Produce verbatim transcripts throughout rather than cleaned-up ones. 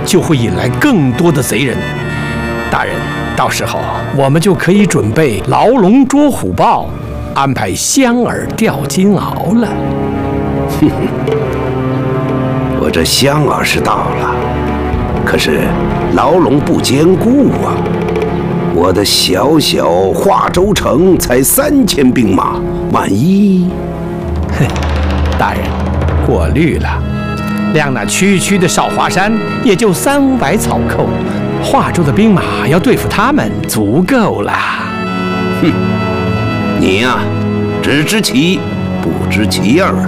就会引来更多的贼人。大人，到时候我们就可以准备牢笼捉虎豹，安排香饵钓金鳌了。 哼哼，我这香饵是到了，可是牢笼不坚固啊！我的小小华州城才三千兵马，万一…… 哼，大人，过虑了。谅那区区的少华山也就三五百草寇，华州的兵马要对付他们足够了。 哼，你呀、啊，只知其一，不知其二。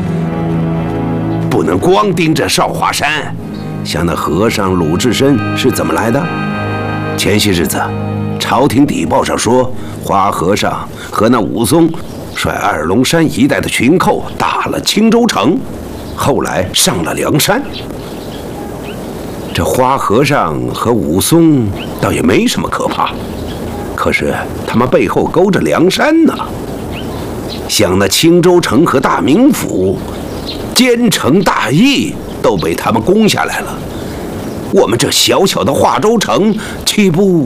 不能光盯着少华山。像那和尚鲁智深是怎么来的？前些日子，朝廷邸报上说，花和尚和那武松率二龙山一带的群寇打了青州城。后来上了梁山，这花和尚和武松倒也没什么可怕，可是他们背后勾着梁山呢。像那青州城和大名府，坚城大义都被他们攻下来了，我们这小小的华州城岂不……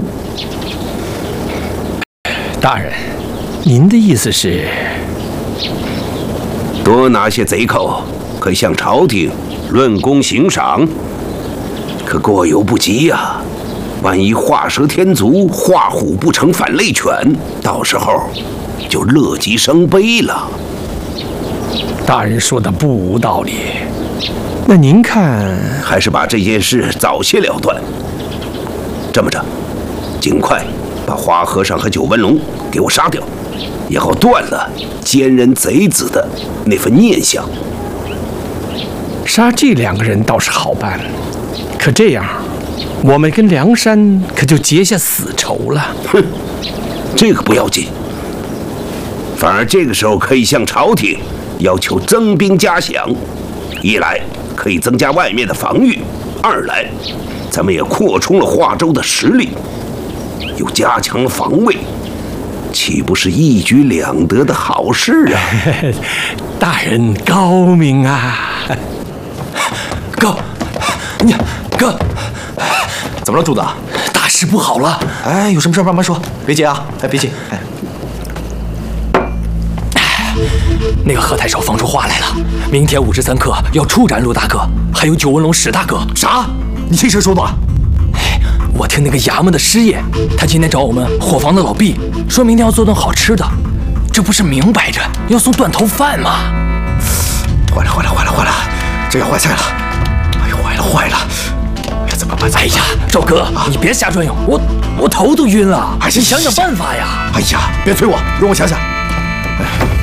大人，您的意思是， 多拿些贼寇，可以向朝廷论功行赏，可过犹不及呀、啊！万一画蛇添足，画虎不成反类犬，到时候就乐极生悲了。 大人说的不无道理，那您看， 还是把这件事早些了断。这么着，尽快把花和尚和九纹龙给我杀掉，也好断了奸人贼子的那份念想。 杀这两个人倒是好办，可这样，我们跟梁山可就结下死仇了。 哼，这个不要紧，反而这个时候可以向朝廷要求增兵加饷，一来可以增加外面的防御，二来咱们也扩充了华州的实力，又加强了防卫，岂不是一举两得的好事啊？ 大人高明啊！ 哥，你哥，怎么了，主子？大事不好了！哎，有什么事慢慢说，别急啊！哎，别急。哎，那个贺太守放出话来了，明天午时三刻要处斩陆大哥，还有九纹龙史大哥。啥？你听谁说的？哎，我听那个衙门的师爷，他今天找我们伙房的老毕，说明天要做顿好吃的，这不是明摆着要送断头饭吗？坏了，坏了，坏了，坏了！这要坏菜了！哎呀，坏了，坏了！哎呀，怎么办？哎呀，赵哥，啊、你别瞎转悠，我我头都晕了。哎，你想想办法呀！哎呀，别催我，容我想想。哎，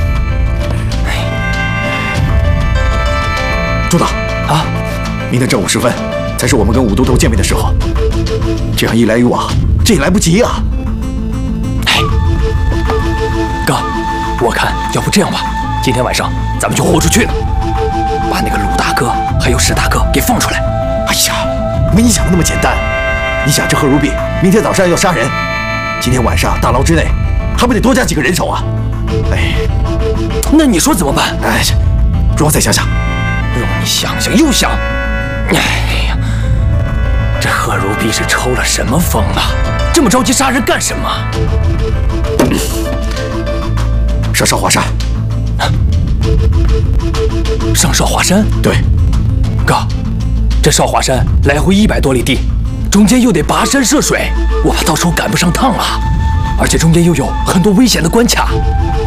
朱大啊，明天正午时分才是我们跟武都头见面的时候，这样一来一往，这也来不及啊！哎，哥，我看要不这样吧，今天晚上咱们就豁出去了。把那个鲁大哥还有史大哥给放出来。哎呀，没你想的那么简单。你想这贺如弼明天早上要杀人，今天晚上大牢之内还不得多加几个人手啊？哎，那你说怎么办？哎，容我再想想。容你想想又想。哎呀，这贺如弼是抽了什么风啊？这么着急杀人干什么？上少华山。上少华山？对，哥，这少华山来回一百多里地，中间又得跋山涉水，我怕到时候赶不上趟啊！而且中间又有很多危险的关卡。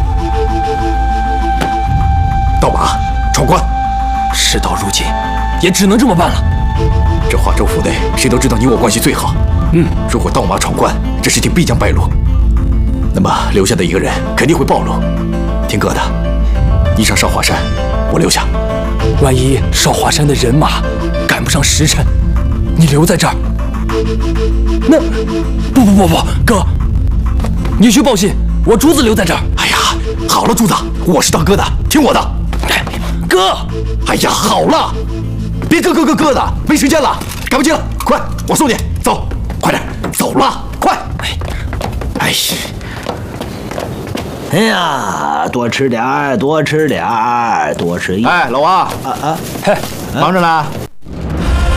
盗马闯关，事到如今，也只能这么办了。这华州府内谁都知道你我关系最好，嗯，如果盗马闯关，这事情必将败露，那么留下的一个人肯定会暴露。听哥的，你上少华山，我留下。万一少华山的人马赶不上时辰，你留在这儿，那不不不不，哥，你去报信，我竹子留在这儿。哎呀，好了，竹子，我是当哥的，听我的。哥，哎呀，好了，别哥哥哥哥的，没时间了，赶不及了，快，我送你，走，快点，走了，快。哎呀。 哎呀，多吃点儿，多吃点儿，多吃一。 哎，老王， 啊啊， 嘿，忙着呢。